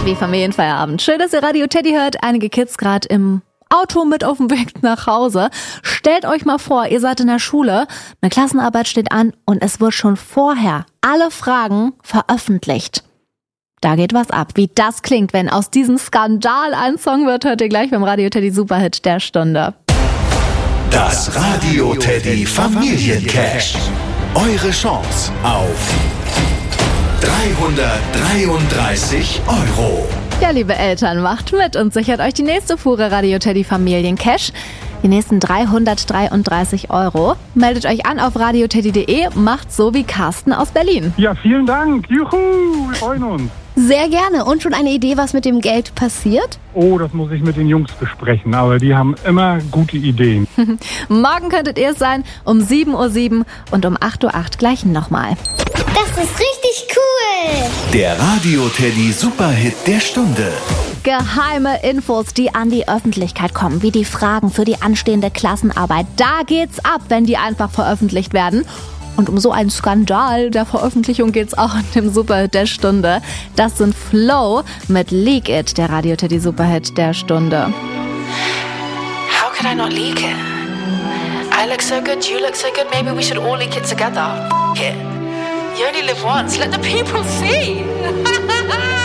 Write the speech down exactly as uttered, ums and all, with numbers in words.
Happy Familienfeierabend. Schön, dass ihr Radio Teddy hört. Einige Kids gerade im Auto mit auf dem Weg nach Hause. Stellt euch mal vor, ihr seid in der Schule, eine Klassenarbeit steht an und es wird schon vorher alle Fragen veröffentlicht. Da geht was ab. Wie das klingt, wenn aus diesem Skandal ein Song wird, hört ihr gleich beim Radio Teddy Superhit der Stunde. Das Radio Teddy Familiencash. Eure Chance auf dreihundertdreiunddreißig Euro. Ja, liebe Eltern, macht mit und sichert euch die nächste Fuhre Radio Teddy Familiencash. Die nächsten dreihundertdreiunddreißig Euro. Meldet euch an auf radioteddy punkt de, macht so wie Carsten aus Berlin. Ja, vielen Dank. Juhu, wir freuen uns. Sehr gerne. Und schon eine Idee, was mit dem Geld passiert? Oh, das muss ich mit den Jungs besprechen, aber die haben immer gute Ideen. Morgen könntet ihr es sein, um sieben Uhr sieben und um acht Uhr acht gleich nochmal. Das ist richtig cool. Der Radio Teddy Superhit der Stunde. Geheime Infos, die an die Öffentlichkeit kommen, wie die Fragen für die anstehende Klassenarbeit. Da geht's ab, wenn die einfach veröffentlicht werden. Und um so einen Skandal der Veröffentlichung geht's auch in dem Superhit der Stunde. Das sind Flow mit Leak It, der Radio Teddy Superhit der Stunde. How could I not leak it? I look so good, you look so good, maybe we should all leak it together. F*** it. You only live once, let the people see.